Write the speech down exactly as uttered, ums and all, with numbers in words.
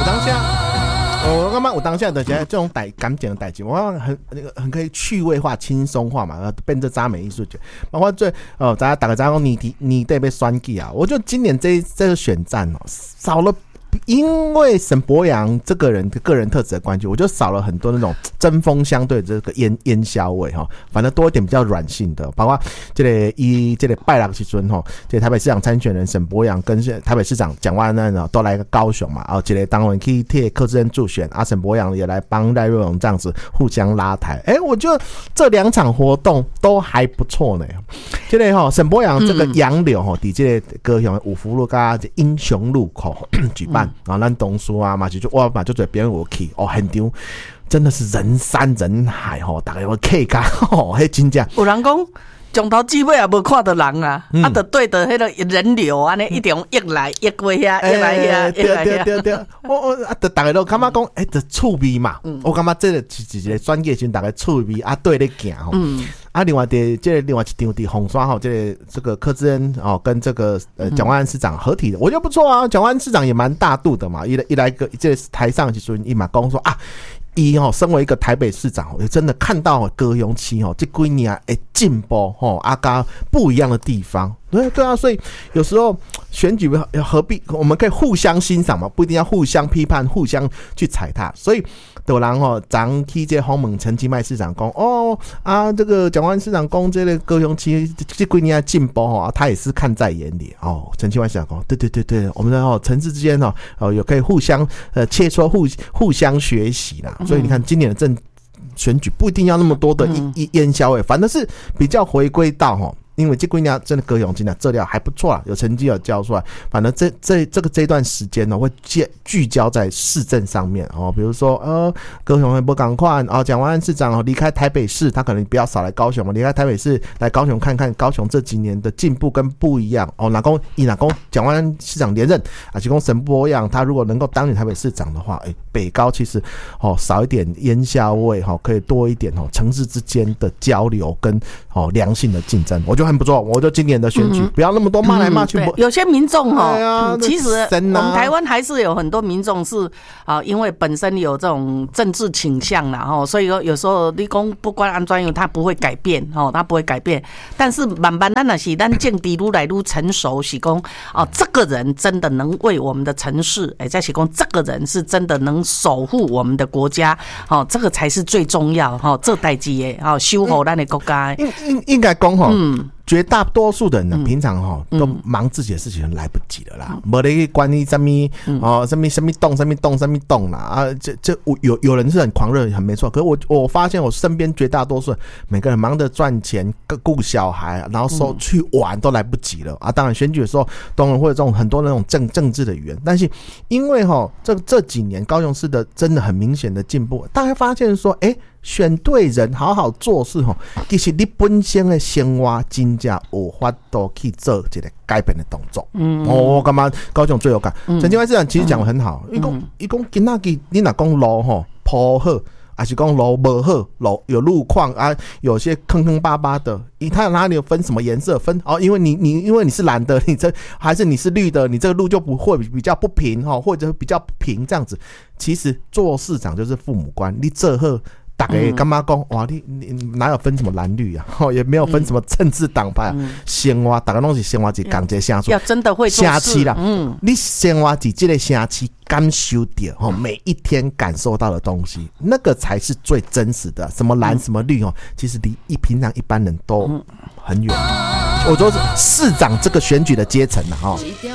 我当下。我刚刚我当下的觉得这种代感情的代志，我很那个很可以趣味化、轻松化嘛，变成赞美艺术节。包括最哦，大家打个招呼，你你你得被选举啊！我就今年这这个选战哦，少了。因为沈伯洋这个人的个人特质的关系，我就少了很多那种针锋相对的这个烟烟硝味哈，反正多一点比较软性的，包括这个一这个拜六时阵哈，这个台北市长参选人沈伯洋跟台北市长蒋万安呢都来个高雄嘛，哦，这个当然可以替柯志恩助选，啊，沈伯洋也来帮赖瑞荣这样子互相拉抬，哎、欸，我觉得这两场活动都还不错呢。这个哈沈伯洋这个洋流哈，伫这个高雄五福路加英雄路口举办。然后咱同事啊嘛，就就哇嘛就做别人我去哦，现场真的是人山人海吼，大家我客家吼，迄真正有人讲。从头至尾也无看到人啊，嗯、啊，就对着迄个人流安尼一直溢来溢过遐，溢来遐，溢来遐。对对对， 我我啊，大家都感觉讲，哎、欸，这趣味嘛，嗯、我感觉这个是一个专业性，大家趣味啊，对咧行吼。嗯。啊，另外的这另外一场的红刷吼，这个这个柯志恩哦，跟这个呃蒋万安市长合体的，我觉得不错啊。蒋万安市长也蛮大度的嘛，一来一来个这个台上时阵，伊嘛讲说啊。一哦，身为一个台北市长，也真的看到高雄市哦这几年的进步哦，啊加不一样的地方。对对啊，所以有时候选举何必我们可以互相欣赏嘛，不一定要互相批判、互相去踩踏。所以有人哦，昨去这鸿蒙陈其迈市长讲哦啊，这个蒋万安市长讲这个高雄市这几年的进步哦，他也是看在眼里哦。陈其迈市长讲，对对对对，我们的哦城市之间哦哦有可以互相呃切磋互互相学习啦。所以你看今年的政选举不一定要那么多的烟硝味，反正是比较回归到哈。因为这几年真的高雄真的这料还不错啦，有成绩有交出来。反正这这这个这段时间呢，会聚焦在市政上面哦，比如说呃，高雄会不赶快哦，蒋万安市长离开台北市，他可能比较少来高雄嘛，离开台北市来高雄看看高雄这几年的进步跟不一样哦。哪公以哪公蒋万安市长连任啊，其公沈伯洋他如果能够当选台北市长的话，哎、欸，北高其实哦少一点烟硝味哈、哦，可以多一点哦城市之间的交流跟哦良性的竞争，我觉得很不错。我就今年的选举、嗯、不要那么多骂来骂去、嗯、 有些民众哈、 啊嗯， 其实我们台湾还是有很多民众是啊，因为本身有这种政治倾向啦哈，所以有时候你讲不管安怎样，他不会改变哈，他不会改变。但是慢慢咱那是咱政治愈来愈成熟，是讲哦，这个人真的能为我们的城市，哎，再是讲这个人是真的能守护我们的国家，哦，这个才是最重要哈，这代志的哈，守护咱的国家。 应应应该讲哈，嗯。绝大多数的人呢，平常哈、嗯、都忙自己的事情，来不及了啦，没得去管你什么哦，什么什么动，什么动，什么动啦啊！这这有有人是很狂热，很没错。可是我我发现我身边绝大多数每个人忙着赚钱、顾小孩，然后说去玩都来不及了啊！当然选举的时候，当然会有这种很多那种政政治的语言，但是因为哈这这几年高雄市的真的很明显的进步，大家发现说，哎、欸。选对人，好好做事吼，其实你本身的生活真正有法度去做一个改变的动作。嗯，哦、我感觉高雄最有感。陈其迈市长其实讲得很好，伊讲伊讲今仔日你若讲路吼铺好，还是讲路不好，路有路况啊，有些坑坑巴巴的，它哪里有分什么颜色分？哦，因为你你因为你是蓝的，你这还是你是绿的，你这个路就不会比较不平哈，或者比较平这样子。其实做市长就是父母官，你这好。大家干嘛讲哇？你你哪有分什么蓝绿啊？也没有分什么政治党派啊。生活大家都是生活一港街乡村， 要真的会做事啦。嗯，你生活在这个城市感受到每一天感受到的东西，那个才是最真实的。什么蓝什么绿哦，其实离一平常一般人都很远。我说是市长这个选举的阶层啊，哈。